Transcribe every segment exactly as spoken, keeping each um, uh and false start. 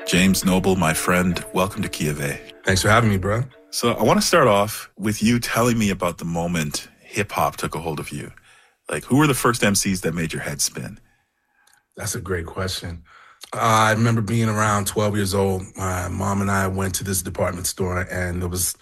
James Noble, my friend, welcome to Kia Ve. Thanks for having me, bro. So I want to start off with you telling me about the moment hip-hop took a hold of you. Like, who were the first M Cs that made your head spin? That's a great question. Uh, I remember being around twelve years old. My mom and I went to this department store, and there was,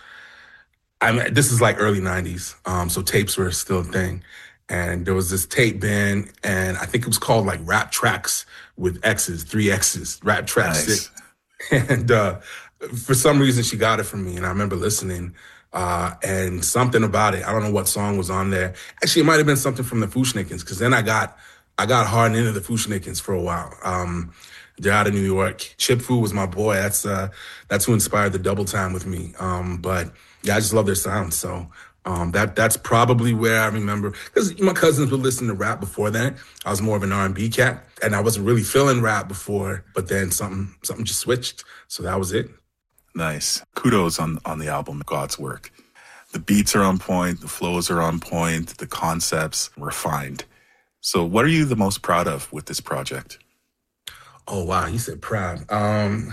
I mean, this is like early nineties, um, so tapes were still a thing. And there was this tape bin, and I think it was called like Rap Tracks with X's, three X's, Rap Tracks. Nice. And uh, for some reason, she got it from me, and I remember listening. Uh, and something about it, I don't know what song was on there. Actually, it might have been something from the Fushnikins, because then I got I got hard into the Fushnikins for a while. Um, they're out of New York. Chip Fu was my boy. That's uh, that's who inspired the Double Time with me. Um, but yeah, I just love their sound. So um, that that's probably where I remember, because my cousins would listen to rap before then. I was more of an R and B cat, and I wasn't really feeling rap before. But then something something just switched. So that was it. Nice. Kudos on, on the album, God's Work. The beats are on point, the flows are on point, the concepts refined. So what are you the most proud of with this project? Oh, wow. You said proud. Um,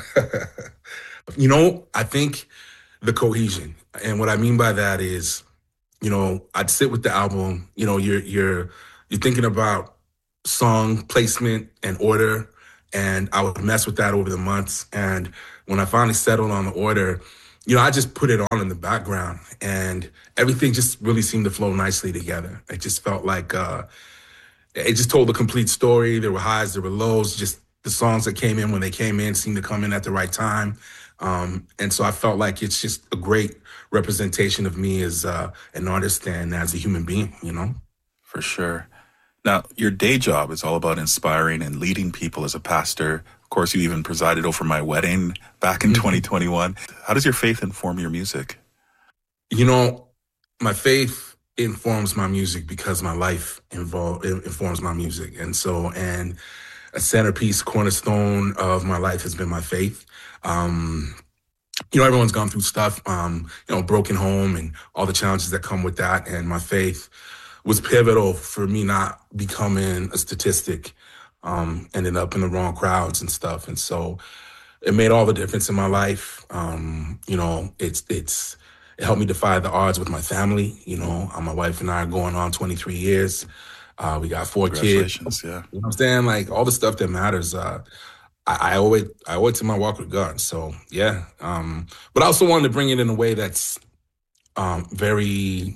you know, I think the cohesion. And what I mean by that is, you know, I'd sit with the album, you know, you're, you're, you're thinking about song placement and order. And I would mess with that over the months. And when I finally settled on the order, you know, I just put it on in the background, and everything just really seemed to flow nicely together. It just felt like uh, it just told a complete story. There were highs, there were lows. Just the songs that came in when they came in seemed to come in at the right time. Um, and so I felt like it's just a great representation of me as uh, an artist and as a human being, you know? For sure. Now, your day job is all about inspiring and leading people as a pastor. Of course, you even presided over my wedding back in mm-hmm. twenty twenty-one. How does your faith inform your music? You know, my faith informs my music because my life involve, informs my music. And so, and a centerpiece, cornerstone of my life has been my faith. Um, you know, everyone's gone through stuff, um, you know, broken home and all the challenges that come with that. And my faith was pivotal for me not becoming a statistic, um, ended up in the wrong crowds and stuff. And so it made all the difference in my life. Um, you know, it's, it's, it helped me defy the odds with my family. You know, uh, my wife and I are going on twenty-three years. Uh, we got four kids. Yeah. You know what I'm saying? Like all the stuff that matters. Uh, I, I owe it, I owe it to my walk with God. So yeah. Um, but I also wanted to bring it in a way that's, um, very,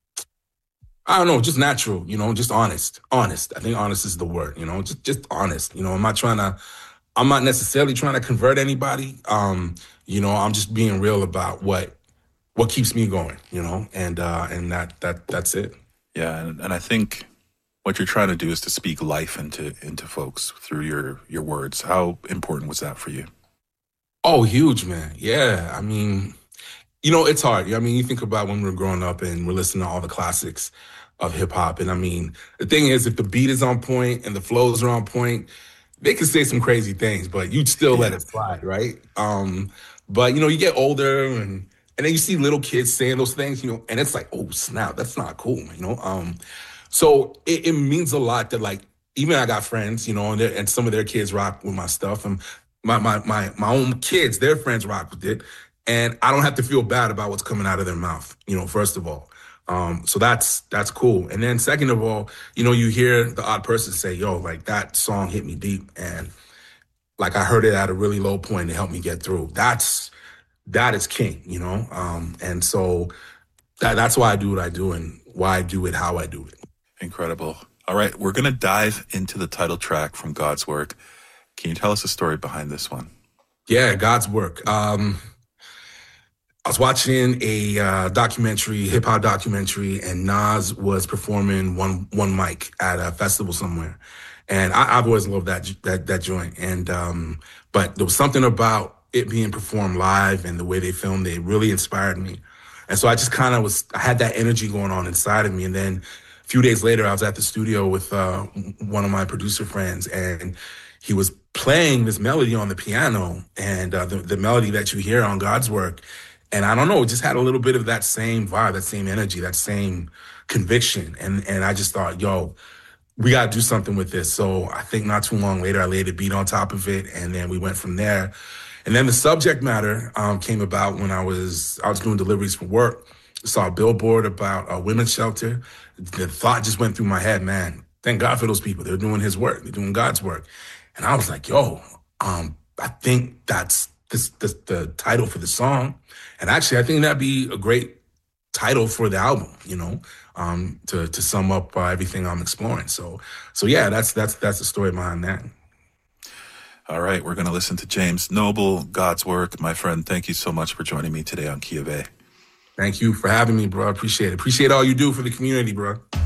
I don't know, just natural, you know, just honest, honest. I think honest is the word, you know, just, just honest. You know, I'm not trying to, I'm not necessarily trying to convert anybody. Um, you know, I'm just being real about what, what keeps me going, you know, and, uh, and that, that, that's it. Yeah. And, and I think what you're trying to do is to speak life into, into folks through your, your words. How important was that for you? Oh, huge, man. Yeah. I mean, you know, it's hard. I mean, you think about when we were growing up and we're listening to all the classics of hip hop. And I mean, the thing is, if the beat is on point and the flows are on point, they can say some crazy things, but you'd still yeah. let it slide, right? Um, but, you know, you get older and, and then you see little kids saying those things, you know, and it's like, oh, snap, that's not cool, you know? Um, so it, it means a lot that, like, even I got friends, you know, and, and some of their kids rock with my stuff. And my, my, my, my own kids, their friends rock with it. And I don't have to feel bad about what's coming out of their mouth, you know, first of all. Um, so that's that's cool. And then second of all, you know, you hear the odd person say, yo, like that song hit me deep. And like I heard it at a really low point to help me get through. That's that is king, you know. Um, and so that, that's why I do what I do and why I do it, how I do it. Incredible. All right, we're going to dive into the title track from God's Work. Can you tell us the story behind this one? Yeah, God's Work. Um, I was watching a uh, documentary, hip hop documentary, and Nas was performing one one mic at a festival somewhere, and I, I've always loved that that that joint. And um, but there was something about it being performed live and the way they filmed it really inspired me. And so I just kind of was, I had that energy going on inside of me. And then a few days later, I was at the studio with uh, one of my producer friends, and he was playing this melody on the piano, and uh, the, the melody that you hear on God's Work. And I don't know, it just had a little bit of that same vibe, that same energy, that same conviction. And and I just thought, yo, we got to do something with this. So I think not too long later, I laid a beat on top of it, and then we went from there. And then the subject matter um, came about when I was I was doing deliveries for work. Saw a billboard about a women's shelter. The thought just went through my head, man, thank God for those people. They're doing his work. They're doing God's work. And I was like, yo, um, I think that's this, this, the title for the song. And actually, I think that'd be a great title for the album, you know, um, to to sum up uh, everything I'm exploring. So, so yeah, that's that's that's the story behind that. All right, we're going to listen to James Noble, God's Work. My friend, thank you so much for joining me today on Key of A. Thank you for having me, bro. Appreciate it. Appreciate all you do for the community, bro.